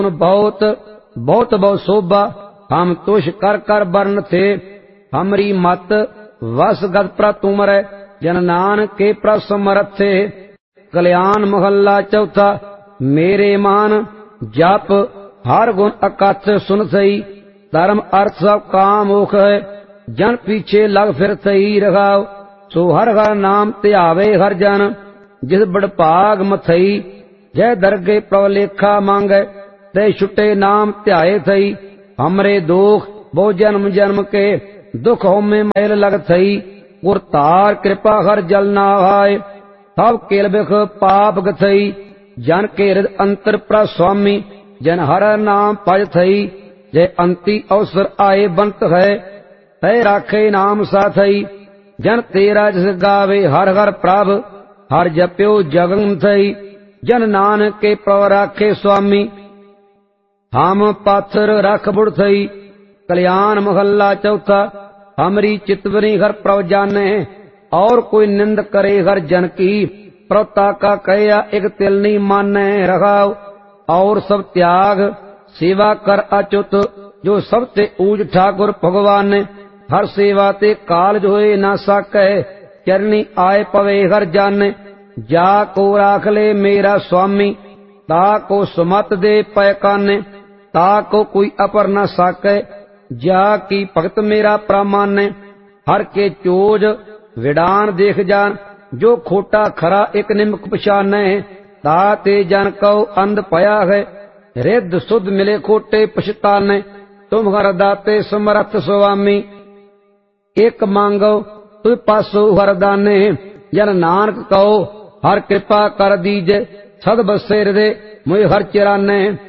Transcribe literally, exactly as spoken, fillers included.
बहुत बहुत बहु शोभा हम तुष कर कर बरन थे। हमरी मत वस गत प्र तुमरे जन नानक के प्रसमरथ थे। कल्याण महला चौथा। मेरे मान जप हर गुण अकथ सुन सही। धर्म अर्थ सब काम मुख है जन पीछे लग फिर सही रखाओ। सो हर हर नाम ध्यावे हर जन जिस बड़भाग मथई। जय दरगे प्रवलेखा मांगे ते छुटे नाम ध्याए थई। हमरे दुख बहु जन्म जन्म के दुख होमे मैल लग थई। गुर तार कृपा हर जल ना आए सब केल बिख पाप गथई। जन के हृदय अंतर प्र स्वामी जन हर नाम पज थई। जय अंति अवसर आए बंत है तय राखे नाम साथई। जन तेरा जिस गावे हर हर प्रभ हर जप्यो जगन थई। जन नानक के प्रभ राखे स्वामी हम पाथर रख बुढ़ थई। कल्याण महला चौथा। हमरी चितवरी हर प्रभ जाने और कोई निंद करे हर जन की। प्रभता का कया एक तिल नहीं माने रखाओ। और सब त्याग सेवा कर अच्युत जो सबसे ऊज ठाकुर भगवान। हर सेवा ते काल जोए ना साकै चरनी आए पवे हर जाने। जा को राख ले मेरा स्वामी ता को सुमत दे पै काने। ता को कोई अपर न साकै जा की भगत मेरा प्रामान्य। हर के चोज विडान देख जान जो खोटा खरा एक निमक पछाने। ता ते जन कहो अंध पया है रिद्ध सुध मिले खोटे पछताने। तुम हर दाते समर्थ स्वामी एक मांगो तुम पासो वरदाने। जन नानक कहो हर कृपा कर दीजे सद बसे हृदय मुझ हर चिराने।